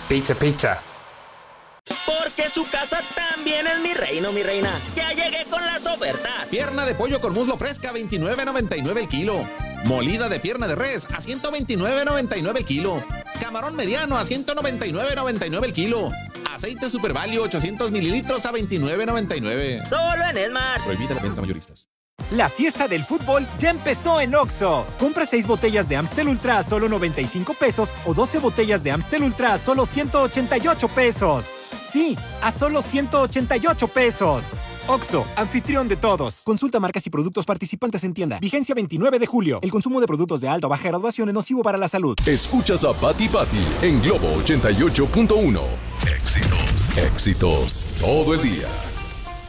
Pizza, pizza. Porque su casa también es mi reino, mi reina. Ya llegué con las ofertas. Pierna de pollo con muslo fresca, $29.99 el kilo. Molida de pierna de res a $129.99 el kilo. Camarón mediano a $199.99 el kilo. Aceite Super Value 800 mililitros a $29.99. Solo en Esmar. Prohibida la venta mayoristas. La fiesta del fútbol ya empezó en Oxxo. Compra 6 botellas de Amstel Ultra a solo 95 pesos o 12 botellas de Amstel Ultra a solo 188 pesos. Sí, a solo 188 pesos. Oxxo, anfitrión de todos. Consulta marcas y productos participantes en tienda. Vigencia 29 de julio. El consumo de productos de alta o baja graduación es nocivo para la salud. Escuchas a Pati Pati en Globo 88.1. Éxitos. Éxitos todo el día.